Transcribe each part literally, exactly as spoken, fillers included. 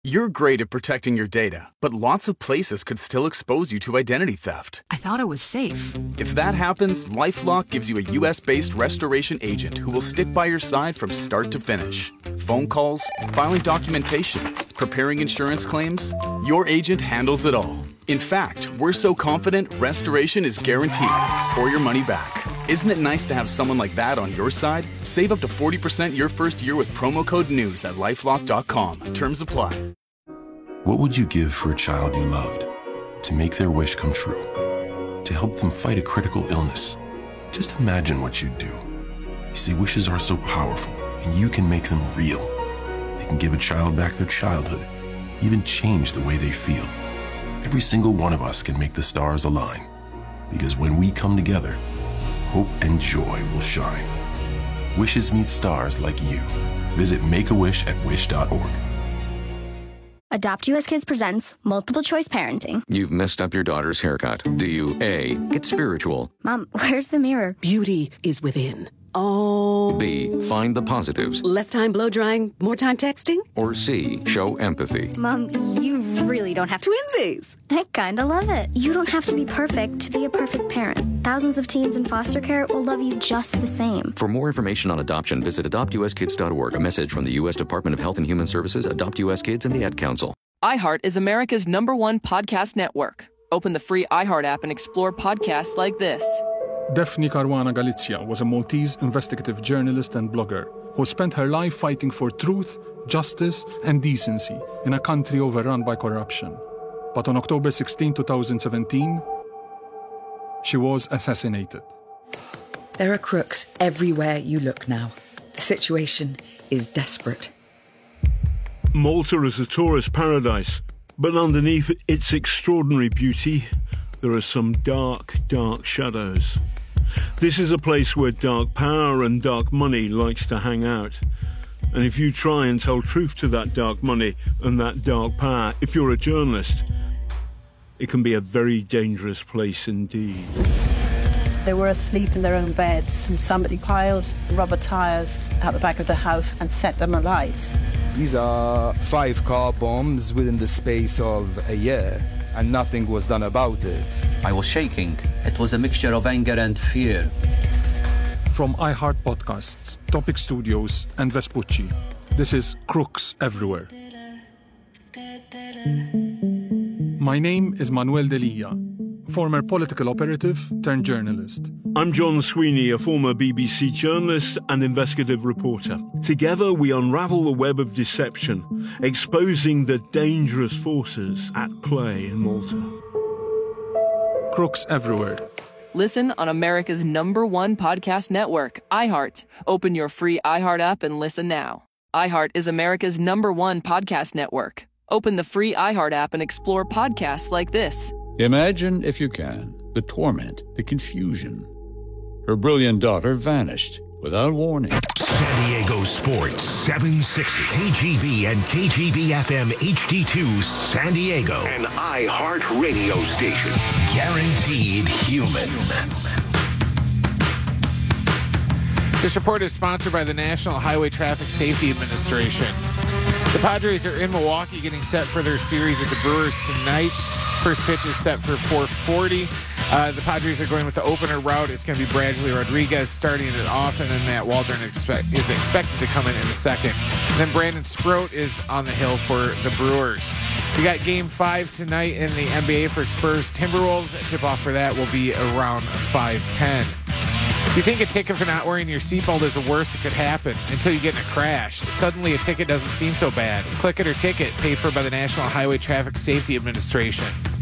You're great at protecting your data, but lots of places could still expose you to identity theft. I thought it was safe. If that happens, LifeLock gives you a U S-based restoration agent who will stick by your side from start to finish. Phone calls, filing documentation, preparing insurance claims, your agent handles it all. In fact, we're so confident restoration is guaranteed or your money back. Isn't it nice to have someone like that on your side? Save up to forty percent your first year with promo code NEWS at lifelock dot com. Terms apply. What would you give for a child you loved? To make their wish come true? To help them fight a critical illness? Just imagine what you'd do. You see, wishes are so powerful, and you can make them real. They can give a child back their childhood, even change the way they feel. Every single one of us can make the stars align. Because when we come together, hope and joy will shine. Wishes need stars like you. Visit make a wish at wish dot org. Adopt U S Kids presents Multiple Choice Parenting. You've messed up your daughter's haircut. Do you A, get spiritual? Mom, where's the mirror? Beauty is within. Oh. B, find the positives. Less time blow drying, more time texting? Or C, show empathy. Mom, you really don't have to. Twinsies. I kinda love it. You don't have to be perfect to be a perfect parent. Thousands of teens in foster care will love you just the same. For more information on adoption, visit adopt u s kids dot org. A message from the U S Department of Health and Human Services, Adopt U S Kids, and the Ad Council. iHeart is America's number one podcast network. Open the free iHeart app and explore podcasts like this. Daphne Caruana Galizia was a Maltese investigative journalist and blogger who spent her life fighting for truth, justice, and decency in a country overrun by corruption. But on October sixteenth, twenty seventeen, she was assassinated. There are crooks everywhere you look now. The situation is desperate. Malta is a tourist paradise, but underneath its extraordinary beauty, there are some dark, dark shadows. This is a place where dark power and dark money likes to hang out. And if you try and tell truth to that dark money and that dark power, if you're a journalist, it can be a very dangerous place indeed. They were asleep in their own beds and somebody piled rubber tyres out the back of the house and set them alight. These are five car bombs within the space of a year, and nothing was done about it. I was shaking. It was a mixture of anger and fear. From iHeart Podcasts, Topic Studios, and Vespucci, this is Crooks Everywhere. My name is Manuel Delia, former political operative turned journalist. I'm John Sweeney, a former B B C journalist and investigative reporter. Together we unravel the web of deception, exposing the dangerous forces at play in Malta. Crooks Everywhere. Listen on America's number one podcast network, iHeart. Open your free iHeart app and listen now. iHeart is America's number one podcast network. Open the free iHeart app and explore podcasts like this. Imagine, if you can, the torment, the confusion. Her brilliant daughter vanished without warning. San Diego Sports seven sixty, K G B and K G B F M H D two San Diego, an iHeart radio station, guaranteed human. This report is sponsored by the National Highway Traffic Safety Administration. The Padres are in Milwaukee getting set for their series with the Brewers tonight. First pitch is set for four forty. Uh, the Padres are going with the opener route. It's going to be Bradley Rodriguez starting it off, and then Matt Waldron expect, is expected to come in in a second. And then Brandon Sproat is on the hill for the Brewers. We got game five tonight in the N B A for Spurs Timberwolves. Tip-off for that will be around five ten. You think a ticket for not wearing your seatbelt is the worst that could happen until you get in a crash. Suddenly a ticket doesn't seem so bad. Click It or Ticket, paid for by the National Highway Traffic Safety Administration.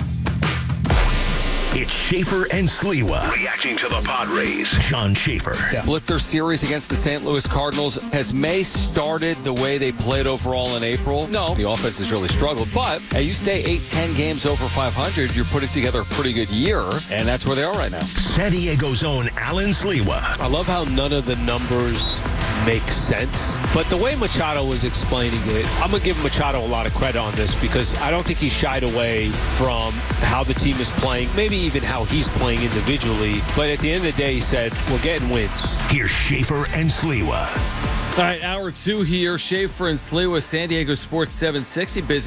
It's Schaefer and Sliwa reacting to the Padres. John Schaefer. Split their series against the Saint Louis Cardinals. Has May started the way they played overall in April? No. The offense has really struggled. But hey, you stay eight, ten games over five hundred, you're putting together a pretty good year, and that's where they are right now. San Diego's own Alan Sliwa. I love how none of the numbers make sense. But the way Machado was explaining it, I'm going to give Machado a lot of credit on this because I don't think he shied away from how the team is playing, maybe even how he's playing individually. But at the end of the day, he said, we're getting wins. Here's Schaefer and Sliwa. All right, hour two here. Schaefer and Sliwa, San Diego Sports seven sixty. Busy